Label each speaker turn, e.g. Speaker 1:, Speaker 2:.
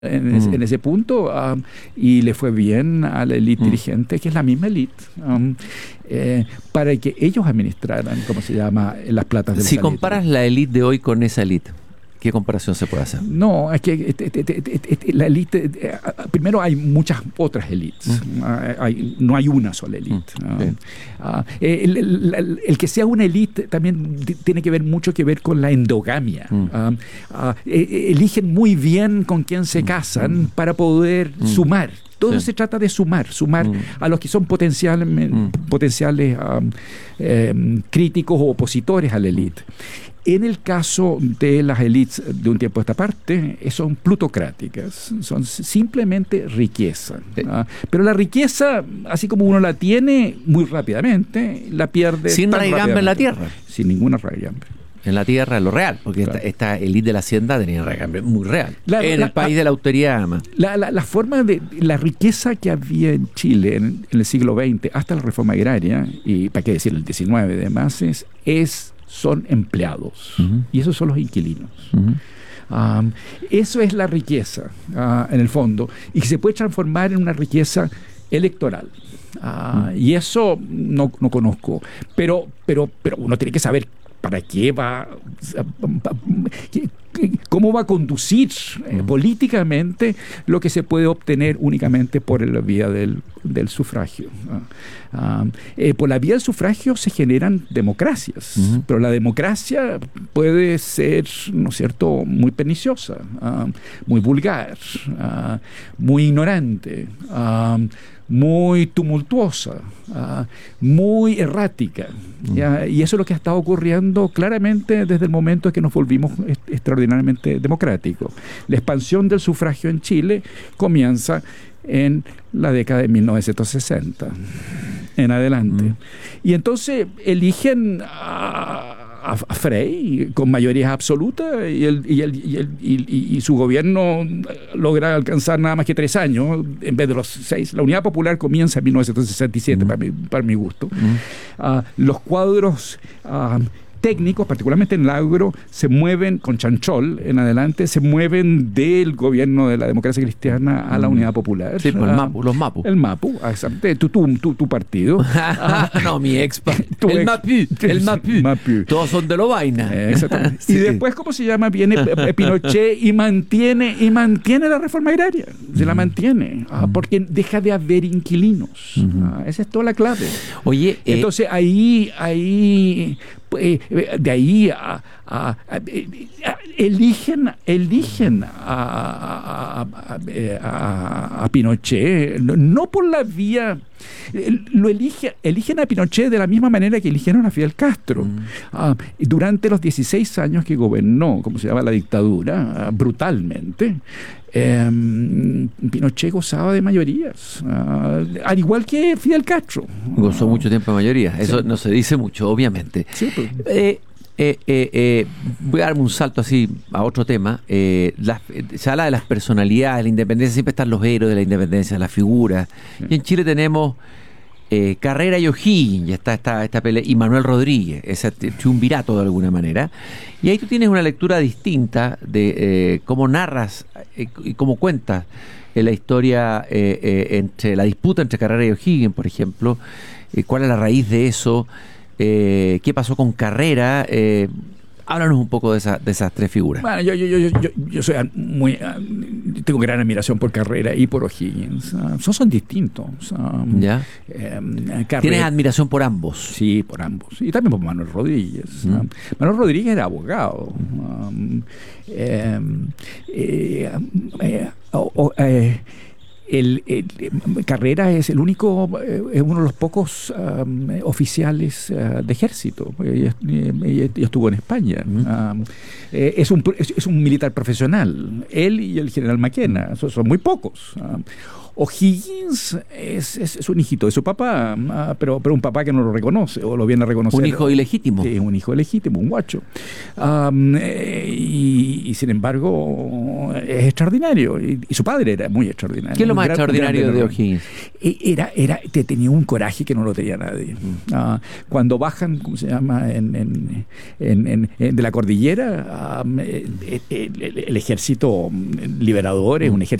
Speaker 1: en ese punto, y le fue bien a la élite dirigente, que es la misma élite, para que ellos administraran, ¿cómo se llama?, las platas del
Speaker 2: Si
Speaker 1: salitre.
Speaker 2: comparas la élite de hoy con esa élite, ¿qué comparación se puede hacer?
Speaker 1: No, es que la élite, primero hay muchas otras élites, no hay una sola élite. El que sea una élite también tiene que ver mucho que ver con la endogamia. Eligen muy bien con quién se casan para poder sumar. Todo se trata de sumar a los que son potenciales críticos o opositores a la élite. En el caso de las élites de un tiempo a esta parte, son plutocráticas, son simplemente riqueza. Pero la riqueza, así como uno la tiene muy rápidamente, la pierde
Speaker 2: sin
Speaker 1: tan
Speaker 2: raigambre en la tierra.
Speaker 1: Sin ninguna raigambre.
Speaker 2: En la tierra, en lo real, porque claro, esta élite de la hacienda tenía raigambre muy real. El país de la austeridad, además. La forma de la riqueza que había en Chile en el siglo XX, hasta la reforma agraria, y para qué decir el XIX además, son empleados, y esos son los inquilinos. Eso es la riqueza, en el fondo, y que se puede transformar en una riqueza electoral. Y eso no conozco, pero uno tiene que saber para qué va, cómo va a conducir políticamente lo que se puede obtener únicamente por la vía del sufragio. Por la vía del sufragio se generan democracias, pero la democracia puede ser, ¿no es cierto?, muy perniciosa, muy vulgar, muy ignorante, muy tumultuosa, muy errática. Y eso es lo que ha estado ocurriendo claramente desde el momento en que nos volvimos extraordinariamente democráticos. La expansión del sufragio en Chile comienza en la década de 1960 en adelante. Y entonces eligen a Frei con mayoría absoluta, y su gobierno logra alcanzar nada más que 3 años en vez de los 6. La Unidad Popular comienza en 1967, para mi gusto. Los cuadros técnicos, particularmente en el agro, se mueven con Chanchol en adelante, se mueven del gobierno de la democracia cristiana a la Unidad Popular. Sí, pues los MAPU.
Speaker 1: El MAPU, exactamente. Tu partido.
Speaker 2: No, mi ex. El MAPU. Todos son de Lovaina.
Speaker 1: Exactamente. Sí. Y después, ¿cómo se llama? Viene Pinochet y mantiene la reforma agraria. Se la mantiene. Porque deja de haber inquilinos. Esa es toda la clave.
Speaker 2: Oye,
Speaker 1: entonces ahí de ahí eligen a Pinochet, no por la vía, eligen a Pinochet de la misma manera que eligieron a Fidel Castro. Durante los 16 años que gobernó, como se llama, la dictadura, brutalmente, Pinochet gozaba de mayorías, al igual que Fidel Castro.
Speaker 2: Gozó mucho tiempo de mayoría. Eso sí. No se dice mucho, obviamente.
Speaker 1: Sí, pues.
Speaker 2: Voy a darme un salto así a otro tema. Se habla de las personalidades, la independencia, siempre están los héroes de la independencia, las figuras. Sí. Y en Chile tenemos Carrera y O'Higgins, ya está esta pelea, y Manuel Rodríguez, ese triunvirato de alguna manera. Y ahí tú tienes una lectura distinta de cómo narras y cómo cuentas la historia entre la disputa entre Carrera y O'Higgins, por ejemplo. ¿Cuál es la raíz de eso? ¿Qué pasó con Carrera? Háblanos un poco de esas 3 figuras.
Speaker 1: Bueno, yo soy tengo gran admiración por Carrera y por O'Higgins. Son distintos.
Speaker 2: ¿Ya? ¿Tienes admiración por ambos?
Speaker 1: Sí, por ambos. Y también por Manuel Rodríguez. Manuel Rodríguez era abogado. Carrera es uno de los pocos oficiales de ejército. Ella estuvo en España. Es un militar profesional. Él y el general Maquena son muy pocos.
Speaker 2: O'Higgins es un hijito de su papá, pero un papá que no lo reconoce o lo viene a reconocer.
Speaker 3: Un hijo ilegítimo.
Speaker 2: Sí, un hijo ilegítimo, un guacho. Y sin embargo es extraordinario. Y su padre era muy extraordinario.
Speaker 3: ¿Qué es lo más extraordinario de O'Higgins?
Speaker 2: Tenía un coraje que no lo tenía nadie. Cuando bajan, ¿cómo se llama? De la cordillera, el ejército liberador es un ejército